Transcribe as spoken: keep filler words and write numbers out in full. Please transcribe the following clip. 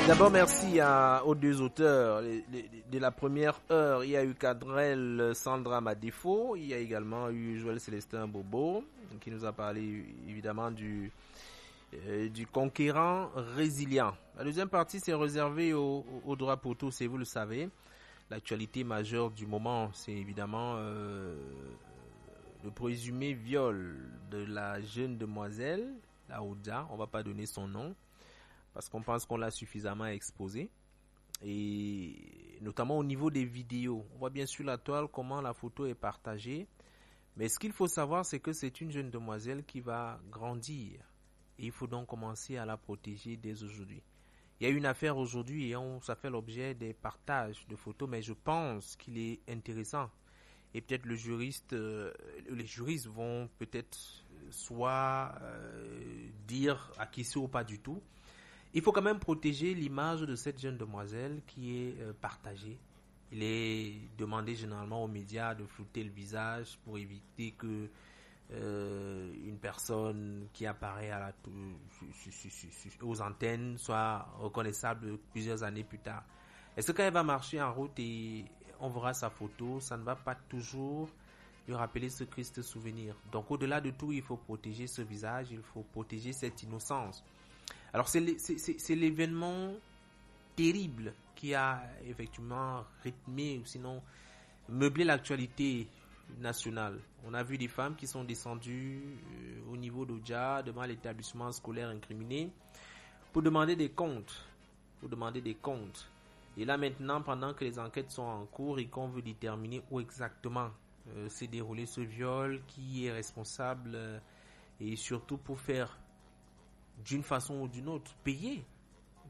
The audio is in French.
D'abord, merci à, aux deux auteurs. Les, les, de la première heure, il y a eu Cadrel Sandra Madefo, il y a également eu Joël Célestin Bobo, qui nous a parlé évidemment du, euh, du conquérant résilient. La deuxième partie, c'est réservé au, au, au droit pour tous, et vous le savez. L'actualité majeure du moment, c'est évidemment euh, le présumé viol de la jeune demoiselle, la Ouda, on ne va pas donner son nom, parce qu'on pense qu'on l'a suffisamment exposé, et notamment au niveau des vidéos. On voit bien sur la toile comment la photo est partagée, mais ce qu'il faut savoir, c'est que c'est une jeune demoiselle qui va grandir, et il faut donc commencer à la protéger dès aujourd'hui. Il y a une affaire aujourd'hui et on, ça fait l'objet des partages de photos, mais je pense qu'il est intéressant. Et peut-être le juriste, euh, les juristes vont peut-être soit euh, dire acquiescer ou pas du tout. Il faut quand même protéger l'image de cette jeune demoiselle qui est euh, partagée. Il est demandé généralement aux médias de flouter le visage pour éviter que euh, une personne qui apparaît à la, aux antennes soit reconnaissable plusieurs années plus tard. Est-ce qu'elle va marcher en route et on verra sa photo, ça ne va pas toujours lui rappeler ce Christ souvenir. Donc au-delà de tout, il faut protéger ce visage, il faut protéger cette innocence. Alors c'est, c'est, c'est, c'est l'événement terrible qui a effectivement rythmé ou sinon meublé l'actualité nationale. On a vu des femmes qui sont descendues euh, au niveau d'Odja devant l'établissement scolaire incriminé pour demander des comptes. Pour demander des comptes. Et là maintenant, pendant que les enquêtes sont en cours et qu'on veut déterminer où exactement euh, s'est déroulé ce viol, qui est responsable euh, et surtout pour faire d'une façon ou d'une autre payer